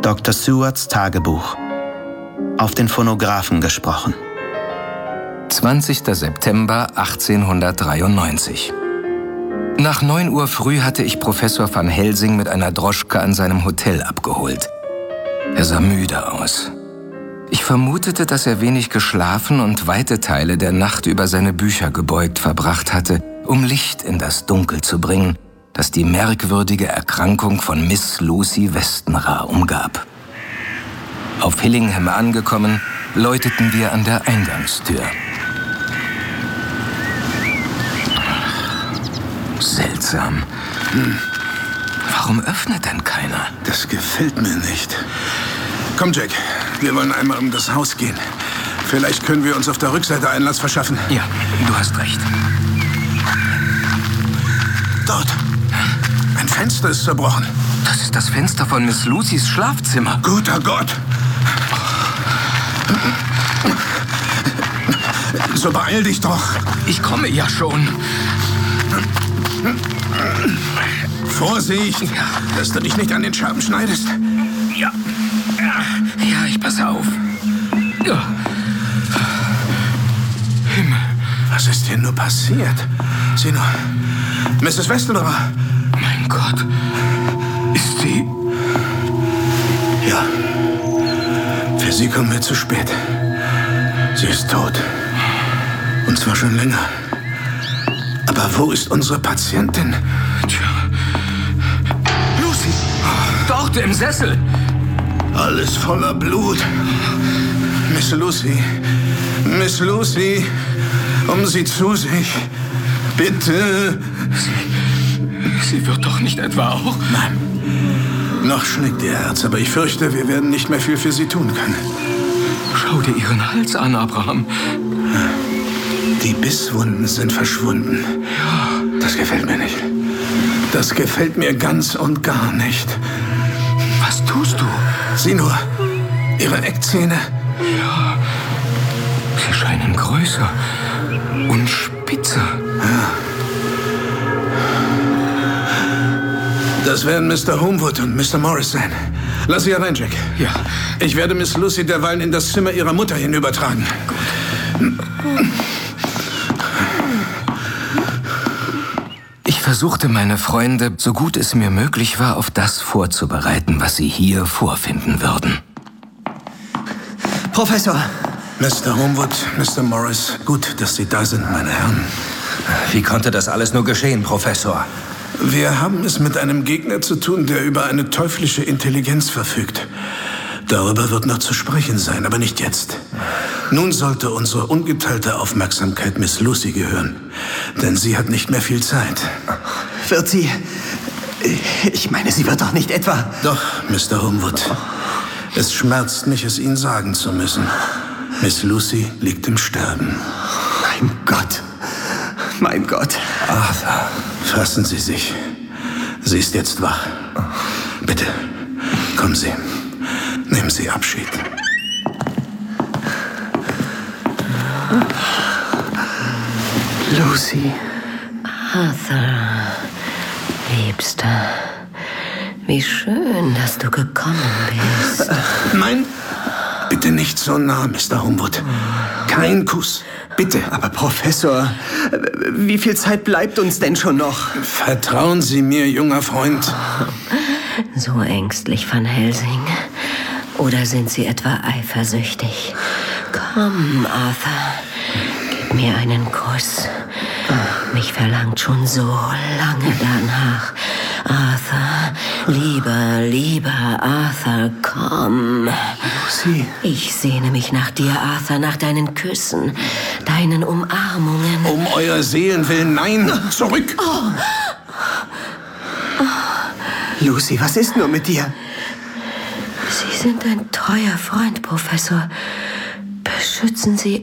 Dr. Sewards Tagebuch. Auf den Phonographen gesprochen. 20. September 1893. Nach 9 Uhr früh hatte ich Professor van Helsing mit einer Droschke an seinem Hotel abgeholt. Er sah müde aus. Ich vermutete, dass er wenig geschlafen und weite Teile der Nacht über seine Bücher gebeugt verbracht hatte, um Licht in das Dunkel zu bringen, das die merkwürdige Erkrankung von Miss Lucy Westenra umgab. Auf Hillingham angekommen, läuteten wir an der Eingangstür. Seltsam. Warum öffnet denn keiner? Das gefällt mir nicht. Komm, Jack. Wir wollen einmal um das Haus gehen. Vielleicht können wir uns auf der Rückseite Einlass verschaffen. Ja, du hast recht. Dort. Ein Fenster ist zerbrochen. Das ist das Fenster von Miss Lucys Schlafzimmer. Guter Gott. So beeil dich doch. Ich komme ja schon. Vorsicht, dass du dich nicht an den Scherben schneidest. Ja. Ja, ich passe auf. Ja. Himmel. Was ist hier nur passiert? Sieh nur. Mrs. Westenra. Mein Gott. Ist sie... Ja. Für sie kommen wir zu spät. Sie ist tot. Und zwar schon länger. Aber wo ist unsere Patientin? Tja. Lucy! Dort im Sessel! Alles voller Blut. Miss Lucy. Miss Lucy. Kommen Sie zu sich. Bitte. Sie wird doch nicht etwa auch... Nein. Noch schlägt ihr Herz, aber ich fürchte, wir werden nicht mehr viel für sie tun können. Schau dir ihren Hals an, Abraham. Die Bisswunden sind verschwunden. Ja. Das gefällt mir nicht. Das gefällt mir ganz und gar nicht. Was tust du? Sieh nur. Ihre Eckzähne. Ja. Sie scheinen größer und spitzer. Ja. Das werden Mr. Homewood und Mr. Morris sein. Lass sie herein, Jack. Ja. Ich werde Miss Lucy derweilen in das Zimmer ihrer Mutter hinübertragen. Gut. Ich versuchte meine Freunde, so gut es mir möglich war, auf das vorzubereiten, was sie hier vorfinden würden. Professor! Mr. Homewood, Mr. Morris, gut, dass Sie da sind, meine Herren. Wie konnte das alles nur geschehen, Professor? Wir haben es mit einem Gegner zu tun, der über eine teuflische Intelligenz verfügt. Darüber wird noch zu sprechen sein, aber nicht jetzt. Nun sollte unsere ungeteilte Aufmerksamkeit Miss Lucy gehören, denn sie hat nicht mehr viel Zeit. Wird sie... Ich meine, sie wird doch nicht etwa... Doch, Mr. Homewood. Es schmerzt mich, es Ihnen sagen zu müssen. Miss Lucy liegt im Sterben. Mein Gott. Mein Gott. Arthur, fassen Sie sich. Sie ist jetzt wach. Bitte, kommen Sie. Nehmen Sie Abschied. Lucy. Arthur, Liebster, wie schön, dass du gekommen bist. Nein, bitte nicht so nah, Mr. Homewood. Kein Kuss, bitte. Aber Professor, wie viel Zeit bleibt uns denn schon noch? Vertrauen Sie mir, junger Freund. So ängstlich, Van Helsing. Oder sind Sie etwa eifersüchtig? Komm, Arthur, gib mir einen Kuss. Mich verlangt schon so lange danach. Arthur, lieber Arthur, komm. Lucy. Ich sehne mich nach dir, Arthur, nach deinen Küssen, deinen Umarmungen. Um euer Seelenwillen, nein, zurück. Lucy, was ist nur mit dir? Sie sind ein treuer Freund, Professor. Beschützen Sie